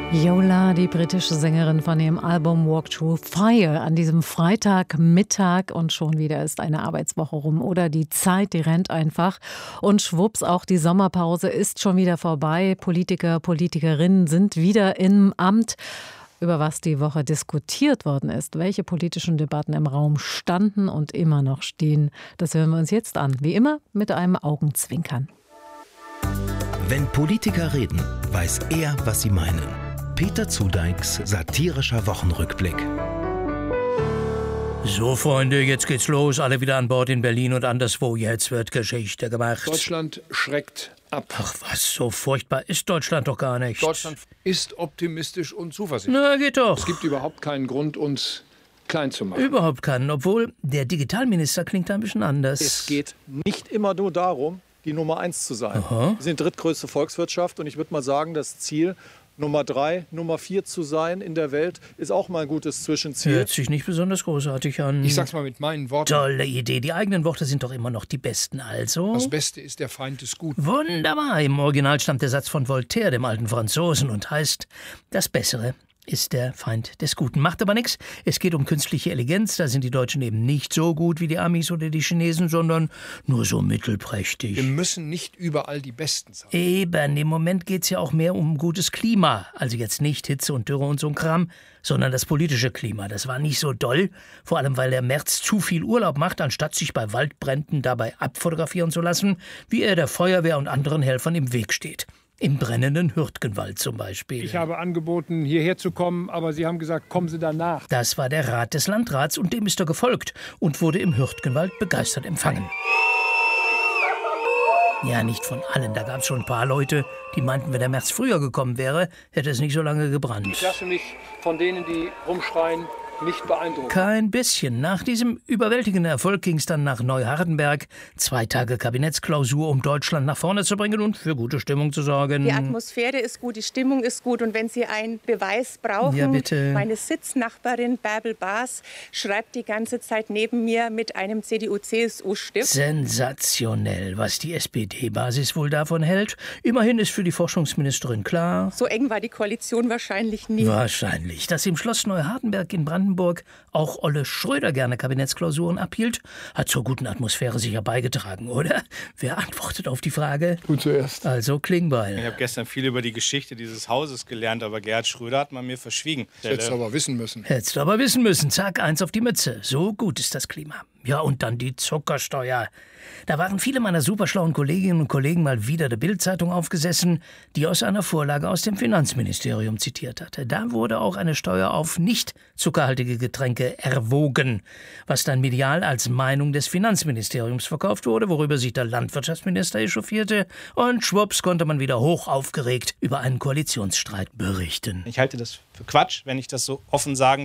Yola, die britische Sängerin von ihrem Album Walk Through Fire, an diesem Freitagmittag und schon wieder ist eine Arbeitswoche rum oder die Zeit, die rennt einfach und schwupps, auch die Sommerpause ist schon wieder vorbei. Politiker, Politikerinnen sind wieder im Amt. Über was die Woche diskutiert worden ist, welche politischen Debatten im Raum standen und immer noch stehen, das hören wir uns jetzt an. Wie immer mit einem Augenzwinkern. Wenn Politiker reden, weiß er, was sie meinen. Peter Zudeiks satirischer Wochenrückblick. So, Freunde, jetzt geht's los. Alle wieder an Bord in Berlin und anderswo. Jetzt wird Geschichte gemacht. Deutschland schreckt ab. Ach was, so furchtbar ist Deutschland doch gar nicht. Deutschland ist optimistisch und zuversichtlich. Na, geht doch. Es gibt überhaupt keinen Grund, uns klein zu machen. Überhaupt keinen, obwohl der Digitalminister klingt da ein bisschen anders. Es geht nicht immer nur darum, die Nummer 1 zu sein. Aha. Wir sind drittgrößte Volkswirtschaft und ich würde mal sagen, das Ziel, Nummer 3, Nummer 4 zu sein in der Welt, ist auch mal ein gutes Zwischenziel. Hört sich nicht besonders großartig an. Ich sag's mal mit meinen Worten. Tolle Idee. Die eigenen Worte sind doch immer noch die besten, also. Das Beste ist der Feind des Guten. Wunderbar. Im Original stammt der Satz von Voltaire, dem alten Franzosen, und heißt: Das Bessere ist der Feind des Guten. Macht aber nichts. Es geht um künstliche Intelligenz. Da sind die Deutschen eben nicht so gut wie die Amis oder die Chinesen, sondern nur so mittelprächtig. Wir müssen nicht überall die Besten sein. Eben, im Moment geht's ja auch mehr um gutes Klima. Also jetzt nicht Hitze und Dürre und so ein Kram, sondern das politische Klima. Das war nicht so doll, vor allem weil der Merz zu viel Urlaub macht, anstatt sich bei Waldbränden dabei abfotografieren zu lassen, wie er der Feuerwehr und anderen Helfern im Weg steht. Im brennenden Hürtgenwald zum Beispiel. Ich habe angeboten, hierher zu kommen, aber Sie haben gesagt, kommen Sie danach. Das war der Rat des Landrats und dem ist er gefolgt und wurde im Hürtgenwald begeistert empfangen. Ja, nicht von allen. Da gab es schon ein paar Leute, die meinten, wenn der März früher gekommen wäre, hätte es nicht so lange gebrannt. Ich lasse mich von denen, die rumschreien, nicht beeindrucken. Kein bisschen. Nach diesem überwältigenden Erfolg ging es dann nach Neuhardenberg. 2 Tage Kabinettsklausur, um Deutschland nach vorne zu bringen und für gute Stimmung zu sorgen. Die Atmosphäre ist gut, die Stimmung ist gut. Und wenn Sie einen Beweis brauchen, ja, bitte. Meine Sitznachbarin Bärbel Baas schreibt die ganze Zeit neben mir mit einem CDU-CSU-Stift. Sensationell, was die SPD-Basis wohl davon hält. Immerhin ist für die Forschungsministerin klar: So eng war die Koalition wahrscheinlich nie. Wahrscheinlich. Dass im Schloss Neuhardenberg in Brandenburg auch Olle Schröder gerne Kabinettsklausuren abhielt, hat zur guten Atmosphäre sicher beigetragen, oder? Wer antwortet auf die Frage? Du zuerst. Also Klingbeil. Ich habe gestern viel über die Geschichte dieses Hauses gelernt, aber Gerhard Schröder hat man mir verschwiegen. Hättest du aber wissen müssen. Hättest du aber wissen müssen. Zack, 1 auf die Mütze. So gut ist das Klima. Ja, und dann die Zuckersteuer. Da waren viele meiner superschlauen Kolleginnen und Kollegen mal wieder der Bild-Zeitung aufgesessen, die aus einer Vorlage aus dem Finanzministerium zitiert hatte. Da wurde auch eine Steuer auf nicht zuckerhaltige Getränke erwogen, was dann medial als Meinung des Finanzministeriums verkauft wurde, worüber sich der Landwirtschaftsminister echauffierte, und schwupps konnte man wieder hoch aufgeregt über einen Koalitionsstreit berichten. Ich halte das für Quatsch, wenn ich das so offen sagen